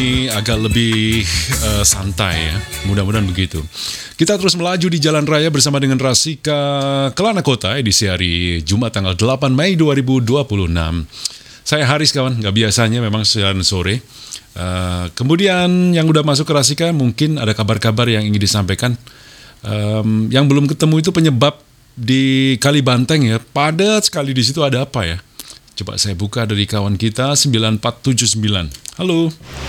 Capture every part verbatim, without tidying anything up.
Ini agak lebih uh, santai ya, mudah-mudahan begitu. Kita terus melaju di jalan raya bersama dengan Rasika Kelana Kota edisi hari Jumat tanggal delapan Mei dua ribu dua puluh enam. Saya Haris kawan, nggak biasanya memang siaran sore. Uh, kemudian yang udah masuk ke Rasika mungkin ada kabar-kabar yang ingin disampaikan. Um, yang belum ketemu itu penyebab di Kalibanteng ya, padat sekali di situ, ada apa ya? Coba saya buka dari kawan kita sembilan empat tujuh sembilan. Halo.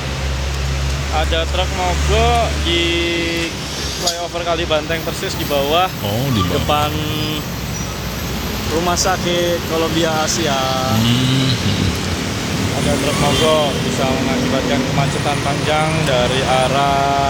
Ada truk mogok di flyover Kalibanteng persis di bawah. Oh, di bawah. Depan Rumah Sakit Columbia Asia. Hmm. Ada truk mogok bisa mengakibatkan kemacetan panjang dari arah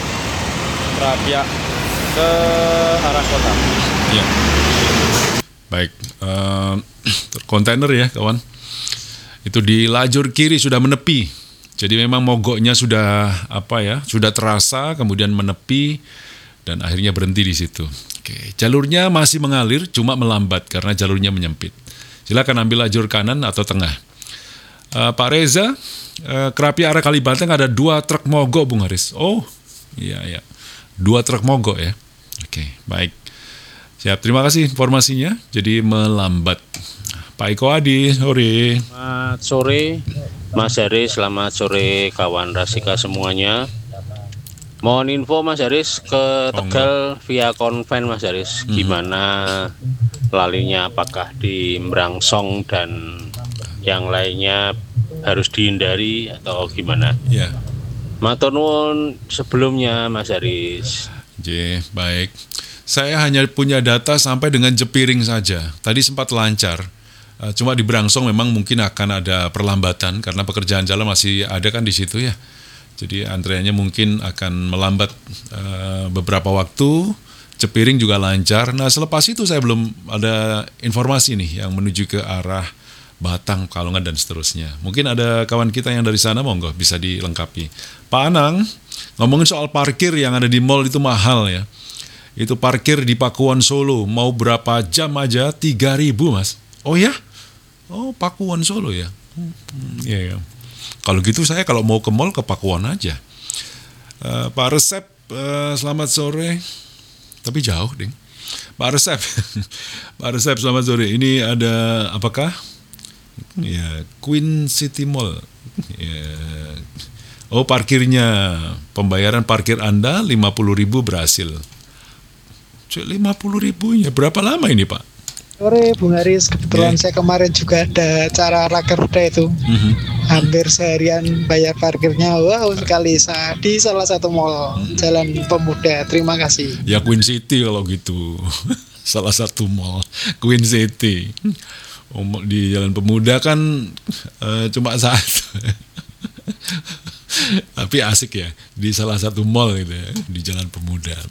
Rabiak ke arah kota. Ya. Baik, uh, kontainer ya kawan. Itu di lajur kiri sudah menepi. Jadi memang mogoknya sudah apa ya, sudah terasa, kemudian menepi dan akhirnya berhenti di situ. Oke, jalurnya masih mengalir, cuma melambat karena jalurnya menyempit. Silakan ambil lajur kanan atau tengah. Uh, Pak Reza, uh, Kerapi arah Kalibanteng ada dua truk mogok, Bung Haris. Oh, iya ya, dua truk mogok ya. Oke, baik. Siap, terima kasih informasinya. Jadi melambat. Pak Iko Adi, sore. Selamat sore, Mas Haris. Selamat sore, kawan Rasika semuanya. Mohon info Mas Haris ke Tegal oh, via konven Mas Haris. Hmm. Gimana lalinya, apakah di Merangsong dan yang lainnya harus dihindari atau gimana? Ya. Matur nuwun sebelumnya Mas Haris. Oke, baik. Saya hanya punya data sampai dengan Jepiring saja. Tadi sempat lancar. Cuma di Merangsong memang mungkin akan ada perlambatan karena pekerjaan jalan masih ada kan di situ ya. Jadi antreannya mungkin akan melambat uh, beberapa waktu. Jepiring juga lancar. Nah selepas itu saya belum ada informasi nih yang menuju ke arah Batang, Pekalongan dan seterusnya. Mungkin ada kawan kita yang dari sana, monggo bisa dilengkapi. Pak Anang, ngomongin soal parkir yang ada di mall itu mahal ya. Itu parkir di Pakuwon Solo, mau berapa jam aja tiga ribu mas. Oh ya? Oh Pakuwon Solo ya? Hmm, ya, ya. Kalau gitu saya kalau mau ke mall ke Pakuwon aja. Uh, Pak Resep, uh, selamat sore. Tapi jauh ding. Pak Resep, Pak Resep selamat sore. Ini ada apakah? Ya Queen City Mall. Ya. Oh parkirnya, pembayaran parkir Anda lima puluh ribu berhasil. lima puluh ribunya, berapa lama ini Pak? Sore Bung Haris, kebetulan yeah. saya kemarin juga ada acara rakerda itu. Mm-hmm. Hampir seharian bayar parkirnya, wow sekali di salah satu mall, mm-hmm. Jalan Pemuda. Terima kasih. Ya Queen City kalau gitu. Salah satu mall, Queen City. Di Jalan Pemuda kan uh, cuma satu. Tapi asik ya, di salah satu mall gitu ya, di Jalan Pemuda.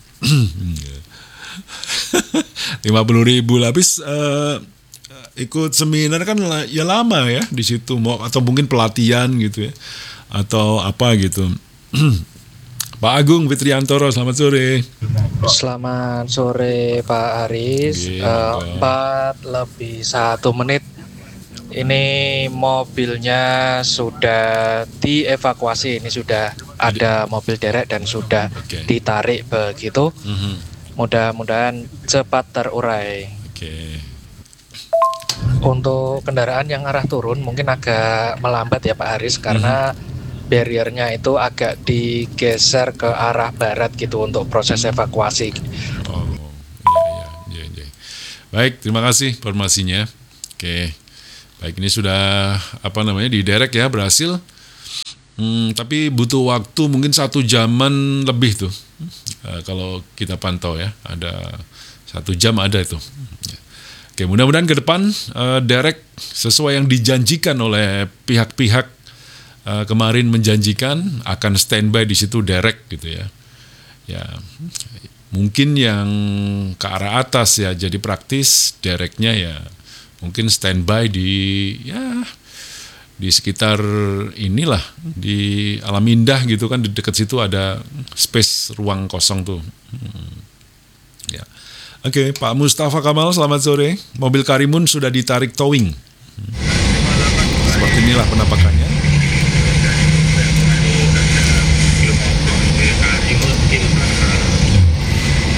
lima puluh ribu habis uh, ikut seminar kan ya lama ya di situ, mau atau mungkin pelatihan gitu ya atau apa gitu. Pak Agung Fitriantoro, selamat sore. Selamat sore Pak Haris. Empat uh, lebih satu menit. Ini mobilnya sudah dievakuasi. Ini sudah ada mobil derek dan sudah okay. ditarik begitu. Mm-hmm. Mudah-mudahan cepat terurai. Oke. Untuk kendaraan yang arah turun mungkin agak melambat ya Pak Haris karena mm-hmm. barriernya itu agak digeser ke arah barat gitu untuk proses evakuasi. Oh, iya, iya, iya. Baik, terima kasih informasinya. Oke, baik ini sudah apa namanya diderek ya, berhasil. Hmm, tapi butuh waktu mungkin satu jaman lebih tuh. Uh, kalau kita pantau ya, ada satu jam ada itu. Oke, mudah-mudahan ke depan uh, derek sesuai yang dijanjikan oleh pihak-pihak uh, kemarin menjanjikan akan standby di situ derek gitu ya. Ya, mungkin yang ke arah atas ya, jadi praktis dereknya ya mungkin standby di ya di sekitar inilah di Alam Indah gitu kan, di dekat situ ada space ruang kosong tuh. Hmm. Ya, oke, Pak Mustafa Kamal, selamat sore. Mobil Karimun sudah ditarik towing. Hmm. Seperti inilah penampakannya.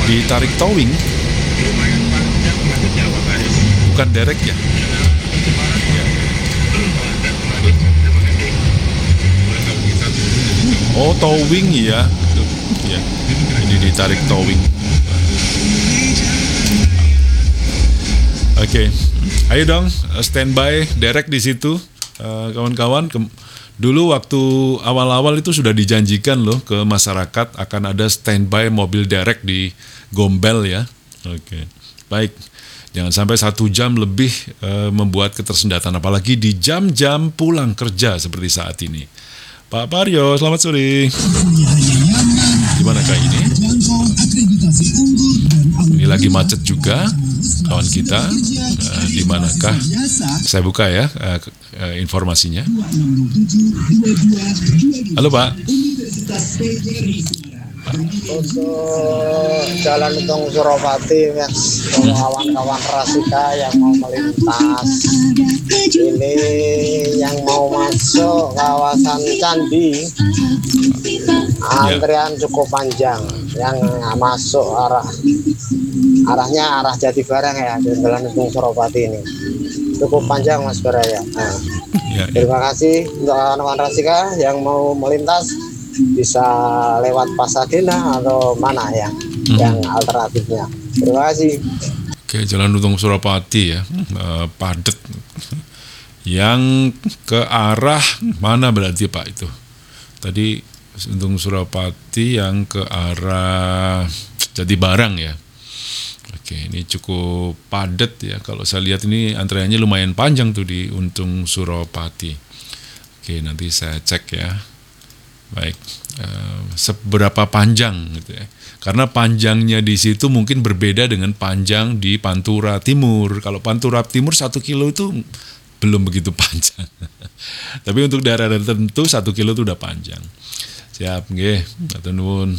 ditarik towing. Bukan derek ya? Oh, towing ya. Ya. Ini ditarik towing. Oke. Okay. Ayo dong, standby derek di situ. Uh, kawan-kawan, ke- dulu waktu awal-awal itu sudah dijanjikan loh ke masyarakat akan ada standby mobil derek di Gombel ya. Oke. Okay. Baik. Jangan sampai satu jam lebih uh, membuat ketersendatan, apalagi di jam-jam pulang kerja seperti saat ini. Pak Paryo, selamat sore. Dimanakah ini? Ini lagi macet juga, kawan kita. Uh, dimanakah? Saya buka ya uh, uh, informasinya. Halo Pak. Untuk jalan Untung Suropati, Mas, untuk kawan-kawan Rasika yang mau melintas, ini yang mau masuk kawasan Candi, antrian cukup panjang. Yang masuk arah arahnya arah Jati Barang ya, di jalan Untung Suropati ini cukup panjang, Mas Baraya. Nah, Ya, ya. terima kasih untuk kawan-kawan Rasika yang mau melintas, bisa lewat Pasadena atau mana ya hmm. yang alternatifnya. Terima kasih. Oke, Jalan Untung Suropati ya, uh, padat. Yang ke arah mana berarti Pak itu? Tadi Untung Suropati yang ke arah Jati Barang ya. Oke, ini cukup padat ya. Kalau saya lihat ini antreannya lumayan panjang tuh di Untung Suropati. Oke, nanti saya cek ya. Baik, uh, seberapa panjang gitu ya? Karena panjangnya di situ mungkin berbeda dengan panjang di Pantura Timur. Kalau Pantura Timur satu kilo itu belum begitu panjang. Tapi untuk daerah tertentu satu kilo itu udah panjang. Siap, nggih, matur nuwun.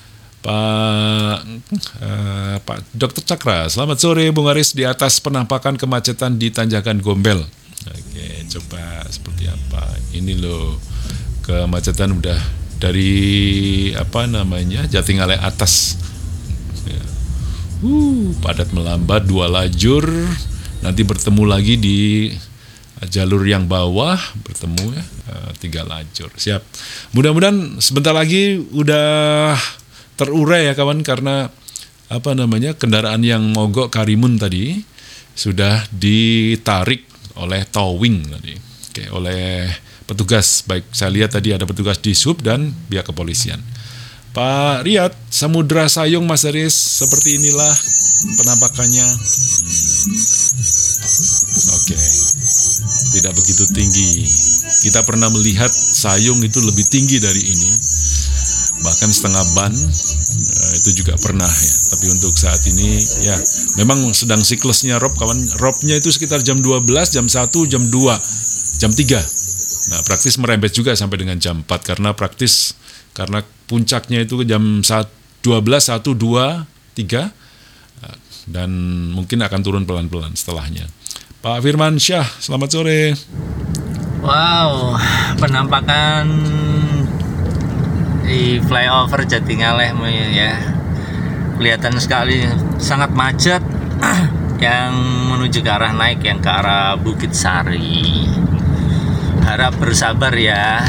Pak uh, Pak Dokter Cakra, selamat sore Bung Aris, di atas penampakan kemacetan di Tanjakan Gombel. Oke, coba seperti apa? Ini loh. Kemacetan udah dari apa namanya Jatingaleh atas ya. uh, padat melambat, dua lajur, nanti bertemu lagi di jalur yang bawah, bertemu ya uh, tiga lajur. Siap, mudah-mudahan sebentar lagi udah terurai ya kawan, karena apa namanya kendaraan yang mogok Karimun tadi sudah ditarik oleh towing tadi. Oke, oleh petugas, baik saya lihat tadi ada petugas di sub dan pihak kepolisian. Pak Riyad, Samudra Sayung Mas Aris, seperti inilah penampakannya. Hmm. Oke, tidak begitu tinggi. Kita pernah melihat Sayung itu lebih tinggi dari ini, bahkan setengah ban uh, itu juga pernah ya. Tapi untuk saat ini ya memang sedang siklusnya rob kawan. Robnya itu sekitar jam dua belas, jam satu, jam dua, jam tiga. Nah, praktis merembet juga sampai dengan jam empat, karena praktis karena puncaknya itu jam dua belas, satu, dua, tiga, dan mungkin akan turun pelan-pelan setelahnya. Pak Firman Syah, selamat sore. Wow, penampakan di flyover Jatingaleh ya, kelihatan sekali sangat macet yang menuju ke arah naik, yang ke arah Bukit Sari. Harap bersabar ya.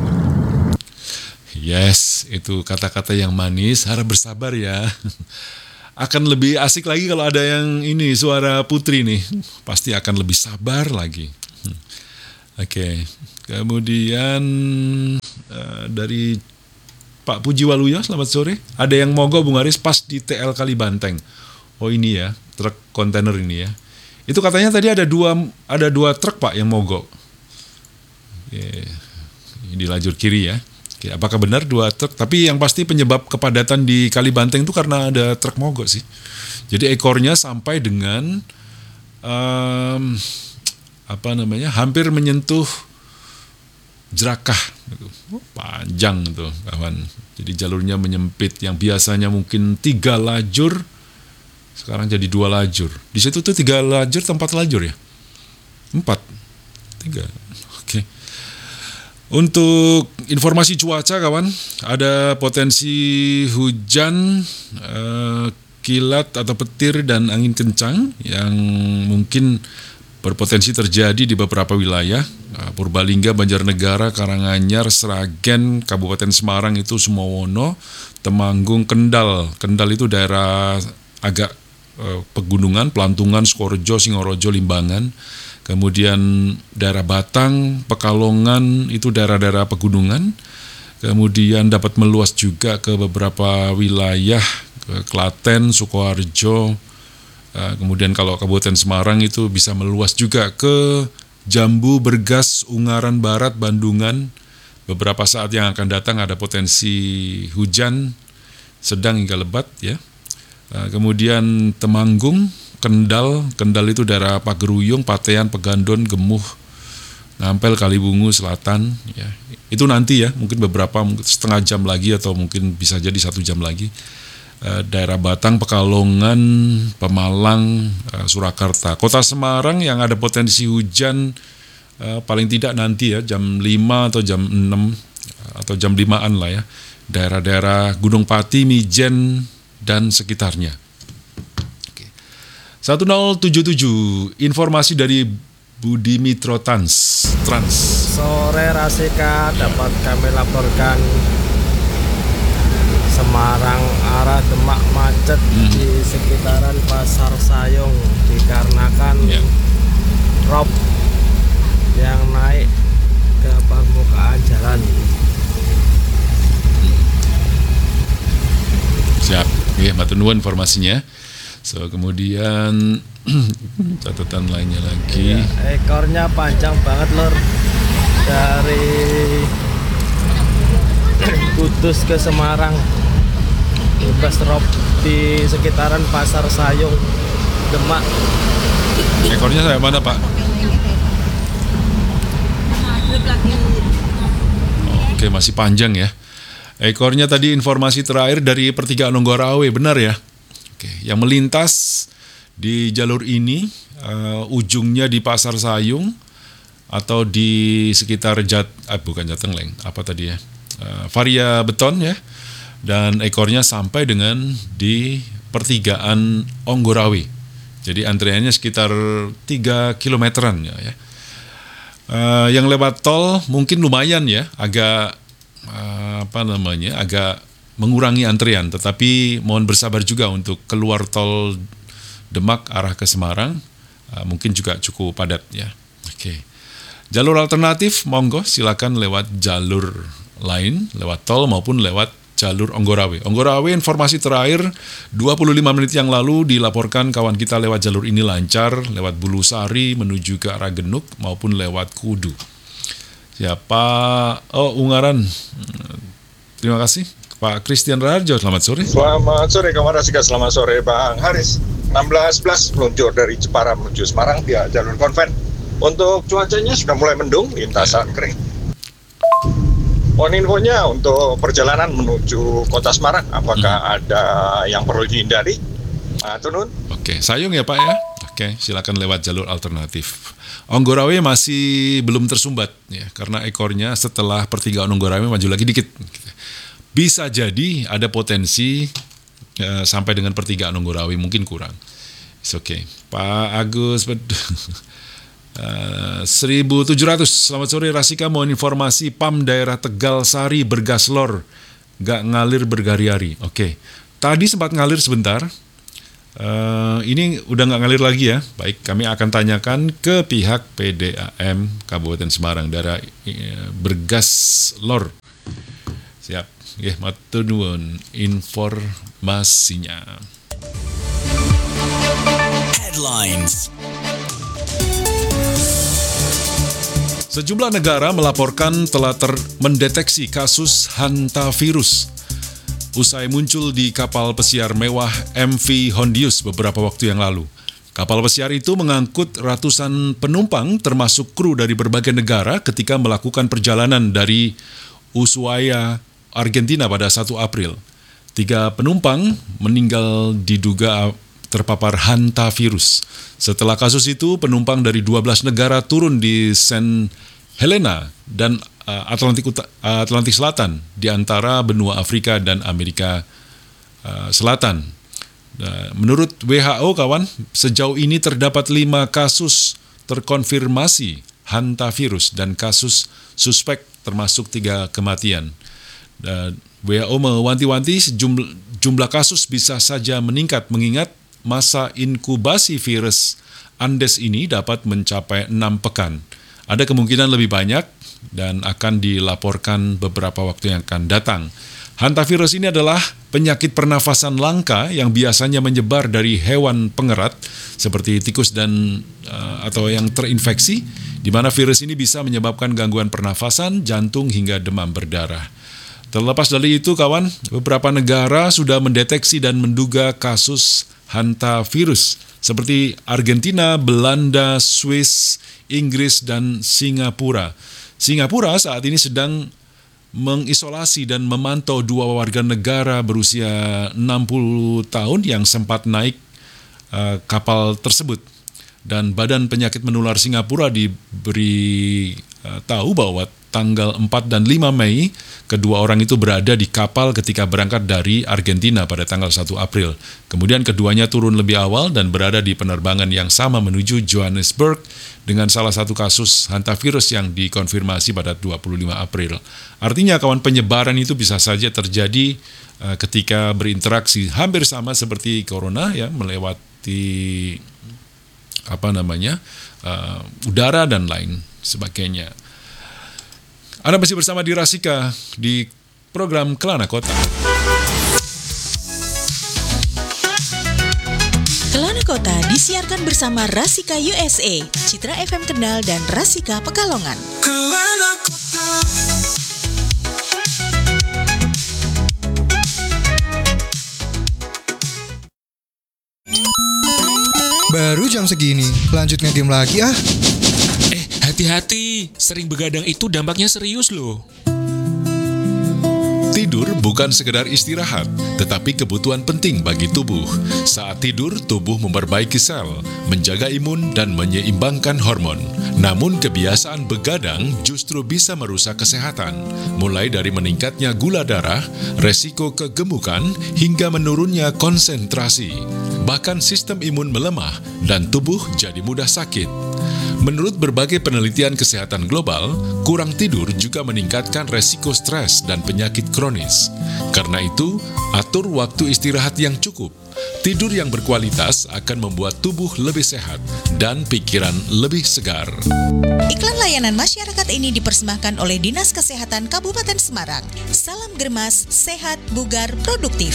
Yes, itu kata-kata yang manis, harap bersabar ya. Akan lebih asik lagi kalau ada yang ini, suara Putri nih. Pasti akan lebih sabar lagi. Oke, okay. Kemudian uh, dari Pak Puji Waluyo, selamat sore. Ada yang mogok Bung Aris pas di T L Kalibanteng. Oh ini ya, truk kontainer ini ya. Itu katanya tadi ada dua ada dua truk Pak yang mogok. Oke. Di lajur kiri ya. Oke, apakah benar dua truk? Tapi yang pasti penyebab kepadatan di Kalibanteng itu karena ada truk mogok sih. Jadi ekornya sampai dengan um, apa namanya, hampir menyentuh jerakah gitu. Oh, panjang tuh kawan. Jadi jalurnya menyempit, yang biasanya mungkin tiga lajur sekarang jadi dua lajur. Di situ tuh tiga lajur, tempat lajur ya, empat, tiga. Oke. Untuk informasi cuaca kawan, ada potensi hujan eh, kilat atau petir dan angin kencang yang mungkin berpotensi terjadi di beberapa wilayah. Purbalingga, Banjarnegara, Karanganyar, Sragen, Kabupaten Semarang itu Sumowono, Temanggung, Kendal. Kendal itu daerah agak eh, pegunungan, Pelantungan, Sukorejo, Singorojo, Limbangan. Kemudian daerah Batang, Pekalongan itu daerah-daerah pegunungan. Kemudian dapat meluas juga ke beberapa wilayah, ke Klaten, Sukoharjo. Kemudian kalau Kabupaten Semarang itu bisa meluas juga ke Jambu, Bergas, Ungaran Barat, Bandungan. Beberapa saat yang akan datang ada potensi hujan sedang hingga lebat ya. Kemudian Temanggung, Kendal, Kendal itu daerah Pageruyung, Patean, Pegandon, Gemuh, Ngampel, Kalibungu, Selatan ya. Itu nanti ya, mungkin beberapa mungkin setengah jam lagi atau mungkin bisa jadi satu jam lagi. Daerah Batang, Pekalongan, Pemalang, Surakarta. Kota Semarang yang ada potensi hujan paling tidak nanti ya jam lima atau jam enam atau jam limaan lah ya. Daerah-daerah Gunung Pati, Mijen dan sekitarnya. Oke. satu nol tujuh tujuh, informasi dari Budi Mitro Trans. Trans. Sore Rasika dapat kami laporkan Semarang arah Demak macet hmm. di sekitaran Pasar Sayung dikarenakan yeah. rob yang naik ke permukaan jalan. Siap, ya, matur nuwun informasinya. So kemudian catatan lainnya lagi. Ya, ekornya panjang banget lor, dari Kudus ke Semarang. Bebas rob di sekitaran Pasar Sayung Demak. Ekornya saya mana Pak? Oke, masih panjang ya. Ekornya tadi informasi terakhir dari pertigaan Onggarawe, benar ya? Oke, yang melintas di jalur ini uh, ujungnya di Pasar Sayung atau di sekitar Jat, eh, bukan Jateng, apa tadi ya? Uh, Varia Beton ya. Dan ekornya sampai dengan di pertigaan Onggarawe. Jadi antriannya sekitar tiga kilometeran ya. ya. Uh, yang lewat tol mungkin lumayan ya, agak uh, apa namanya, agak mengurangi antrian. Tetapi mohon bersabar juga untuk keluar tol Demak arah ke Semarang, uh, mungkin juga cukup padat ya. Oke. Jalur alternatif monggo silakan lewat jalur lain, lewat tol maupun lewat jalur Onggarawe. Onggarawe informasi terakhir dua puluh lima menit yang lalu dilaporkan kawan kita lewat jalur ini lancar, lewat Bulusari menuju ke arah Genuk maupun lewat Kudu. Siapa? Oh, Ungaran. Terima kasih Pak Christian Raharjo, selamat sore. Selamat sore kawan Rasika, selamat sore Bang Haris. enam belas sebelas meluncur dari Jepara menuju Semarang via jalur konven. Untuk cuacanya sudah mulai mendung, lintasan kering. Mohon infonya untuk perjalanan menuju kota Semarang, apakah hmm. ada yang perlu dihindari? Matur nuwun. Oke, Sayung ya Pak ya. Oke, silakan lewat jalur alternatif. Onggarawe masih belum tersumbat ya, karena ekornya setelah pertigaan Onggarawe maju lagi dikit. Bisa jadi ada potensi ya, sampai dengan pertigaan Onggarawe mungkin kurang. It's okay. Pak Agus Uh, seribu tujuh ratus, selamat sore Rasika, mohon informasi P A M daerah Tegal Sari Bergaslor gak ngalir berhari-hari. Oke, okay. Tadi sempat ngalir sebentar, uh, ini udah gak ngalir lagi ya. Baik, kami akan tanyakan ke pihak P D A M Kabupaten Semarang daerah uh, Bergaslor. Siap, ya, matur nuwun informasinya. Headlines. Sejumlah negara melaporkan telah ter- mendeteksi kasus hantavirus usai muncul di kapal pesiar mewah M V Hondius beberapa waktu yang lalu. Kapal pesiar itu mengangkut ratusan penumpang termasuk kru dari berbagai negara ketika melakukan perjalanan dari Ushuaia, Argentina pada satu April. Tiga penumpang meninggal diduga terpapar hantavirus. Setelah kasus itu, penumpang dari dua belas negara turun di Saint Helena dan uh, Atlantik, Uta- uh, Atlantik Selatan di antara benua Afrika dan Amerika uh, Selatan. Nah, menurut W H O kawan, sejauh ini terdapat lima kasus terkonfirmasi hantavirus dan kasus suspek termasuk tiga kematian. Dan W H O mewanti-wanti sejumlah jumlah kasus bisa saja meningkat mengingat masa inkubasi virus Andes ini dapat mencapai enam pekan. Ada kemungkinan lebih banyak dan akan dilaporkan beberapa waktu yang akan datang. Hantavirus ini adalah penyakit pernafasan langka yang biasanya menyebar dari hewan pengerat seperti tikus dan uh, atau yang terinfeksi, di mana virus ini bisa menyebabkan gangguan pernafasan, jantung hingga demam berdarah. Terlepas dari itu kawan, beberapa negara sudah mendeteksi dan menduga kasus hantavirus seperti Argentina, Belanda, Swiss, Inggris, dan Singapura. Singapura saat ini sedang mengisolasi dan memantau dua warga negara berusia enam puluh tahun yang sempat naik uh, kapal tersebut. Dan Badan Penyakit Menular Singapura diberi uh, tahu bahwa tanggal empat dan lima Mei, kedua orang itu berada di kapal ketika berangkat dari Argentina pada tanggal satu April. Kemudian keduanya turun lebih awal dan berada di penerbangan yang sama menuju Johannesburg dengan salah satu kasus hantavirus yang dikonfirmasi pada dua puluh lima April. Artinya kawan, penyebaran itu bisa saja terjadi uh, ketika berinteraksi hampir sama seperti corona ya, melewati apa namanya uh, udara dan lain sebagainya. Anda masih bersama di Rasika di program Kelana Kota. Kelana Kota disiarkan bersama Rasika U S A, Citra F M Kendal dan Rasika Pekalongan. Kelana Kota. Baru jam segini, lanjut nge-game lagi ah. Eh, hati-hati, sering begadang itu dampaknya serius loh. Tidur bukan sekedar istirahat, tetapi kebutuhan penting bagi tubuh. Saat tidur, tubuh memperbaiki sel, menjaga imun, dan menyeimbangkan hormon. Namun kebiasaan begadang justru bisa merusak kesehatan, mulai dari meningkatnya gula darah, resiko kegemukan, hingga menurunnya konsentrasi. Bahkan sistem imun melemah dan tubuh jadi mudah sakit. Menurut berbagai penelitian kesehatan global, kurang tidur juga meningkatkan resiko stres dan penyakit kronis. Karena itu, atur waktu istirahat yang cukup. Tidur yang berkualitas akan membuat tubuh lebih sehat dan pikiran lebih segar. Iklan layanan masyarakat ini dipersembahkan oleh Dinas Kesehatan Kabupaten Semarang. Salam Germas, sehat, bugar, produktif.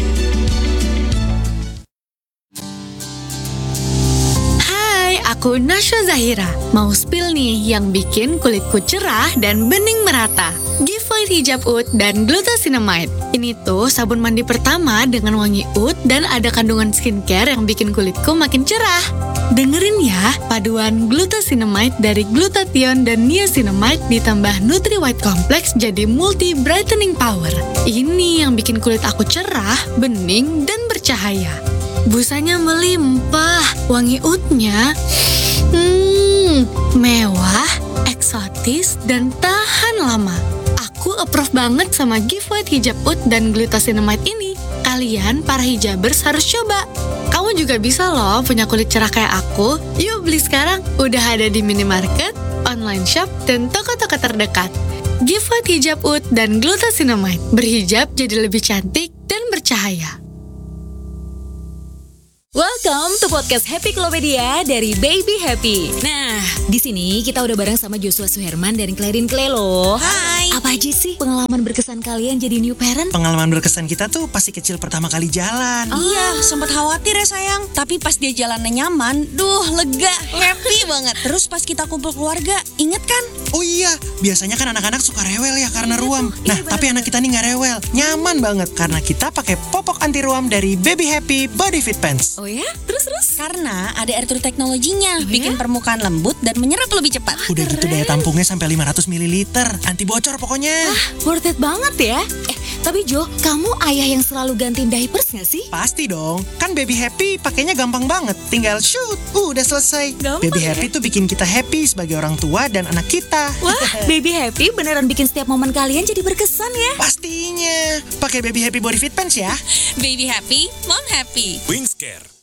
Aku Nasya Zahira, mau spill nih yang bikin kulitku cerah dan bening merata. Giveaway Hijab Oud dan Glucosinamide. Ini tuh sabun mandi pertama dengan wangi oud dan ada kandungan skincare yang bikin kulitku makin cerah. Dengerin ya, paduan Glucosinamide dari glutathione dan niacinamide ditambah Nutri White Complex jadi multi brightening power. Ini yang bikin kulit aku cerah, bening, dan bercahaya. Busanya melimpah, wangi oudnya hmm, mewah, eksotis, dan tahan lama. Aku approve banget sama giveaway Hijab Oud dan Glucosinamide ini. Kalian para hijabers harus coba. Kamu juga bisa loh punya kulit cerah kayak aku. Yuk beli sekarang, udah ada di minimarket, online shop, dan toko-toko terdekat. Giveaway Hijab Oud dan Glucosinamide. Berhijab jadi lebih cantik dan bercahaya. Welcome to podcast Happy Klopedia dari Baby Happy. Nah, di sini kita udah bareng sama Joshua Suherman dari Clarin Clay loh. Hai. Apa aja sih pengalaman berkesan kalian jadi new parent? Pengalaman berkesan kita tuh pasti kecil pertama kali jalan. Oh. Iya, sempat khawatir ya sayang. Tapi pas dia jalannya nyaman, duh lega, happy banget. Terus pas kita kumpul keluarga, inget kan? Oh iya, biasanya kan anak-anak suka rewel ya karena iya ruam. Tuh. Nah, iya, tapi anak kita nih nggak rewel, nyaman banget karena kita pakai popok anti ruam dari Baby Happy Body Fit Pants. Oh ya? Terus-terus? Karena ada air true teknologinya, oh, bikin ya? permukaan lembut dan menyerap lebih cepat. Ah, udah keren. Gitu daya tampungnya sampai lima ratus mililiter, anti bocor pokoknya. Wah, worth it banget ya. Eh, tapi Jo, kamu ayah yang selalu gantiin diapers gak sih? Pasti dong, kan Baby Happy pakainya gampang banget. Tinggal shoot, uh, udah selesai. Gampang, Baby ya? Happy tuh bikin kita happy sebagai orang tua dan anak kita. Wah, Baby Happy beneran bikin setiap momen kalian jadi berkesan ya? Pastinya. pakai Baby Happy Body Fit Pants ya. Baby happy, mom happy. Wingscare,